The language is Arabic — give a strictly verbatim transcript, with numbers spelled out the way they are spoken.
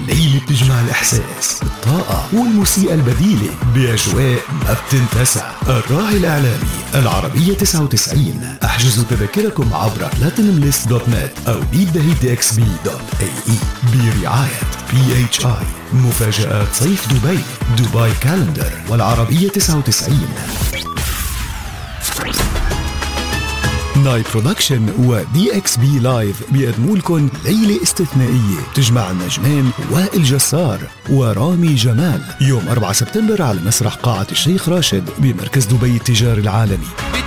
ليلة تجمع الإحساس، الطاقة والموسيقى البديلة بأجواء ما بتنتسى. الراعي الإعلامي العربية تسعة وتسعين. احجزوا تذاكركم عبر بلاتينوم ليست دوت نت أو beat the heat x b دوت a e برعاية بي إتش آي. مفاجآت صيف دبي، دبي كالندر والعربية تسعة وتسعين. ناي برودكشن ودي اكس بي لايف بيقدموا لكم ليلة استثنائية تجمع النجمين وائل جسار ورامي جمال يوم أربعة سبتمبر على مسرح قاعة الشيخ راشد بمركز دبي التجاري العالمي.